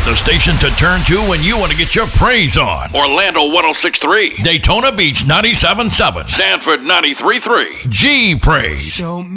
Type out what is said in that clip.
The station to turn to when you want to get your praise on. Orlando 106.3. Daytona Beach 97.7. Sanford 93.3. G Praise. Show me